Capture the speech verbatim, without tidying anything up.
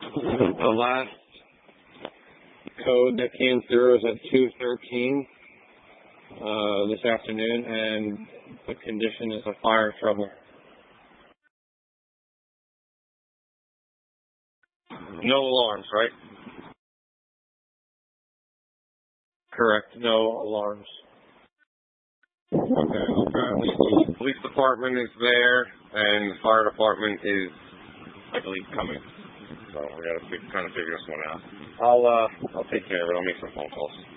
The last code that came through is at two thirteen uh, this afternoon, and the condition is a fire trouble. No alarms, right? Correct. No alarms. Okay. Okay. The police department is there, and the fire department is, I believe, coming. So we got to kind of figure this one out. I'll uh, I'll take care of it. I'll make some phone calls.